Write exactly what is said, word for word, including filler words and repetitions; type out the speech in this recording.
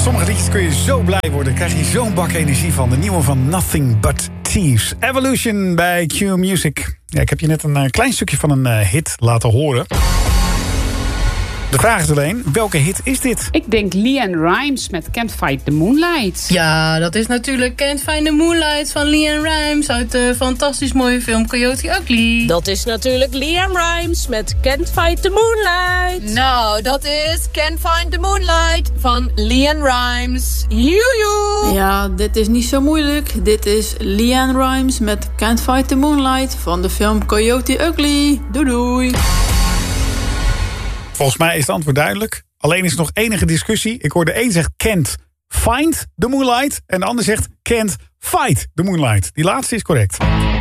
Sommige liedjes kun je zo blij worden. Daar krijg je zo'n bak energie van. De nieuwe van Nothing But Thieves. Evolution bij Q Music. Ja, ik heb je net een uh, klein stukje van een uh, hit laten horen. De vraag is alleen, welke hit is dit? Ik denk LeAnn Rimes met Can't Fight the Moonlight. Ja, dat is natuurlijk Can't Find the Moonlight van LeAnn Rimes uit de fantastisch mooie film Coyote Ugly. Dat is natuurlijk LeAnn Rimes met Can't Fight the Moonlight. Nou, dat is Can't Find the Moonlight van LeAnn Rimes. Joejoe! Ja, dit is niet zo moeilijk. Dit is LeAnn Rimes met Can't Fight the Moonlight van de film Coyote Ugly. Doei doei! Volgens mij is het antwoord duidelijk. Alleen is er nog enige discussie. Ik hoorde één zegt can't find the moonlight. En de ander zegt can't fight the moonlight. Die laatste is correct.